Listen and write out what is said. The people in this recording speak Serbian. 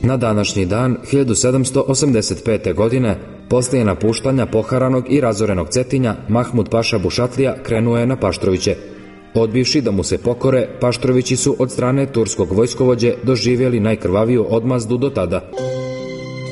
Na današnji dan, 1785. godine, poslije napuštanja poharanog i razorenog Cetinja, Mahmud Paša Bušatlija krenuo je na Paštroviće. Odbivši da mu se pokore, Paštrovići su od strane turskog vojskovođe doživjeli najkrvaviju odmazdu do tada.